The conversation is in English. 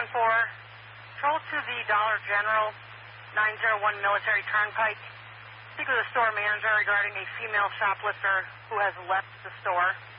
Troll to the Dollar General, 901 Military Turnpike. Speak with the store manager regarding a female shoplifter who has left the store.